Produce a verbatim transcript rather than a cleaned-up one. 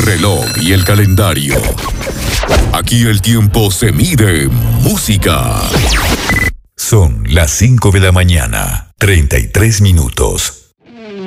reloj y el calendario. Aquí el tiempo se mide en música. Son las cinco de la mañana, treinta y tres minutos.